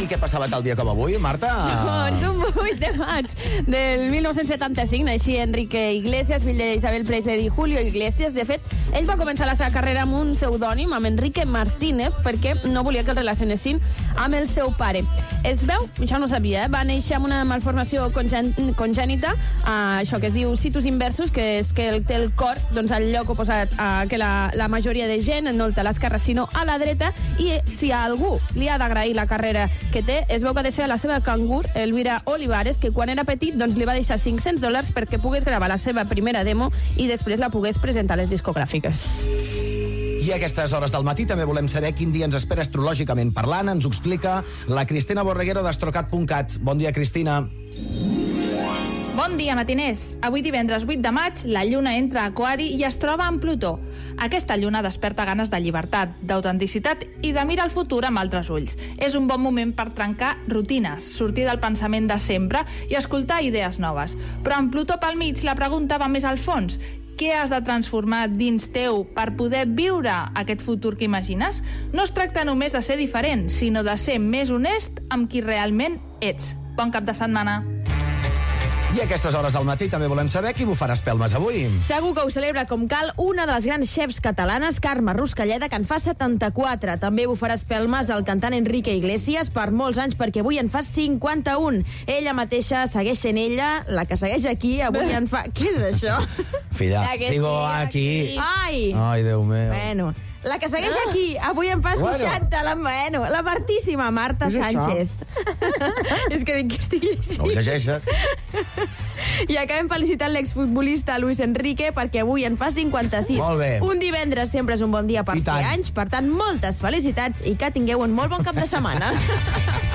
I què passava tal dia com avui, Marta? Doncs un 8 de maig del 1975 naixia Enrique Iglesias, fill d'Isabel Presley i Julio Iglesias. De fet, ell va començar la seva carrera amb un pseudònim, amb Enrique Martínez, perquè no volia que el relacionessin amb el seu pare. Es veu, això no sabia, va néixer amb una malformació congènita, això que es diu situs inversus, que és que té el cor doncs, al lloc oposat a que la majoria de gent, no el té a l'esquerra, sinó a la dreta, i si a algú li ha d'agrair la carrera que té, es veu que ha de ser la seva cangur, Elvira Olivares, que quan era petit doncs, li va deixar $500 perquè pogués gravar la seva primera demo i després la pogués presentar a les discogràfiques. I a aquestes hores del matí també volem saber quin dia ens espera astrològicament parlant. Ens ho explica la Cristina Borreguero d'Astrocat.cat. Bon dia, Cristina. Bon dia, matiners. Avui divendres 8 de maig, la lluna entra a Aquari i es troba amb Plutó. Aquesta lluna desperta ganes de llibertat, d'autenticitat i de mirar el futur amb altres ulls. És un bon moment per trencar rutines, sortir del pensament de sempre i escoltar idees noves. Però amb Plutó pel mig, la pregunta va més al fons. Què has de transformar dins teu per poder viure aquest futur que imagines? No es tracta només de ser diferent, sinó de ser més honest amb qui realment ets. Bon cap de setmana. I a aquestes hores del matí també volem saber qui bufarà espelmes avui. Segur que ho celebra com cal una de les grans xefs catalanes, Carme Ruscalleda, que en fa 74. També bufarà espelmes el cantant Enrique Iglesias per molts anys, perquè avui en fa 51. Ella mateixa segueix sent ella, la que segueix aquí, avui en fa... Què és això? Filla, sigo aquí. Ai! Ai, Déu meu. Bueno, la que segueix aquí, avui en fa 60, la martíssima Marta Sánchez. És que dic que estic llegint. No ho llegeixes. I acabem felicitant l'exfutbolista Luis Enrique perquè avui en fa 56. Molt bé. Un divendres sempre és un bon dia per fer anys, per tant, moltes felicitats i que tingueu un molt bon cap de setmana.